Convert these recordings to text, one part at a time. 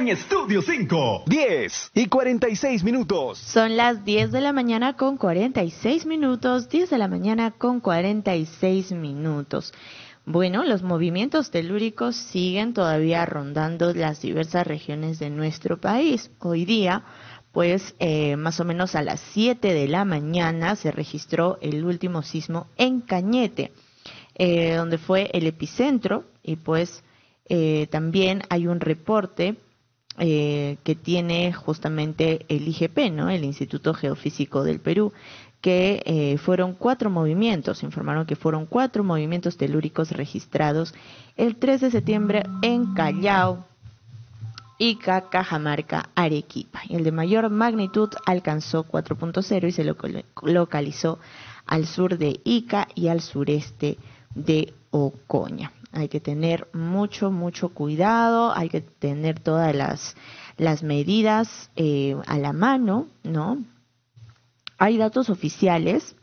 en Estudio 5. 10:46. Son las 10 de la mañana con 46 minutos. 10 de la mañana con 46 minutos. Bueno, los movimientos telúricos siguen todavía rondando las diversas regiones de nuestro país. Hoy día, pues más o menos a las 7 de la mañana se registró el último sismo en Cañete, donde fue el epicentro, y pues también hay un reporte que tiene justamente el IGP, ¿no? El Instituto Geofísico del Perú, que fueron 4 movimientos, informaron que fueron 4 movimientos telúricos registrados el 3 de septiembre en Callao, Ica, Cajamarca, Arequipa. Y el de mayor magnitud alcanzó 4.0 y se localizó al sur de Ica y al sureste de Ocoña. Hay que tener mucho cuidado, hay que tener todas las medidas a la mano, ¿no? Hay datos oficiales,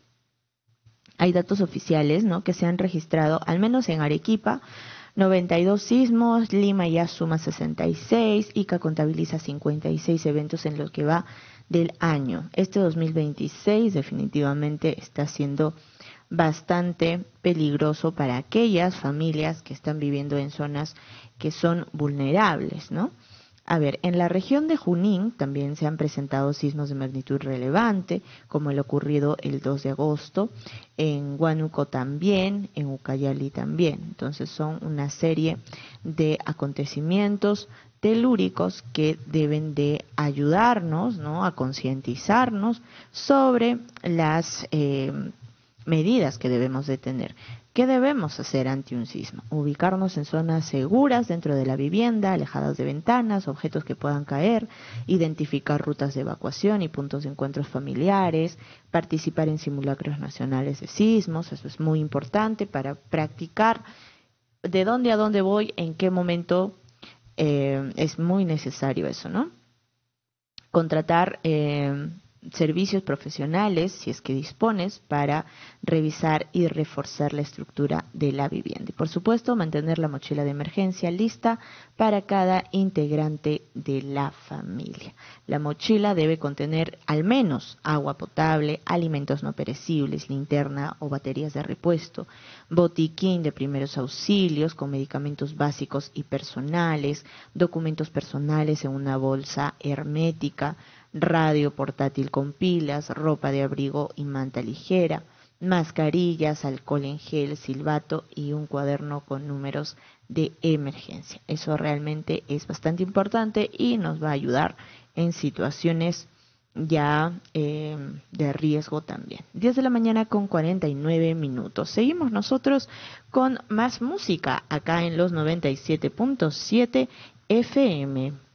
¿no?, que se han registrado, al menos en Arequipa, 92 sismos, Lima ya suma 66, Ica contabiliza 56 eventos en lo que va del año. Este 2026 definitivamente está siendo bastante peligroso para aquellas familias que están viviendo en zonas que son vulnerables, ¿no? A ver, en la región de Junín también se han presentado sismos de magnitud relevante, como el ocurrido el 2 de agosto, en Huánuco también, en Ucayali también. Entonces son una serie de acontecimientos telúricos que deben de ayudarnos, ¿no?, a concientizarnos sobre las medidas que debemos de tener. ¿Qué debemos hacer ante un sismo? Ubicarnos en zonas seguras dentro de la vivienda, alejadas de ventanas, objetos que puedan caer, identificar rutas de evacuación y puntos de encuentros familiares, participar en simulacros nacionales de sismos. Eso es muy importante para practicar de dónde a dónde voy, en qué momento. Es muy necesario eso, ¿no? Contratar servicios profesionales, si es que dispones, para revisar y reforzar la estructura de la vivienda. Y por supuesto, mantener la mochila de emergencia lista para cada integrante de la familia. La mochila debe contener al menos agua potable, alimentos no perecibles, linterna o baterías de repuesto, botiquín de primeros auxilios con medicamentos básicos y personales, documentos personales en una bolsa hermética, radio portátil con pilas, ropa de abrigo y manta ligera, mascarillas, alcohol en gel, silbato y un cuaderno con números de emergencia. Eso realmente es bastante importante y nos va a ayudar en situaciones ya de riesgo también. 10 de la mañana con 49 minutos. Seguimos nosotros con más música acá en los 97.7 FM.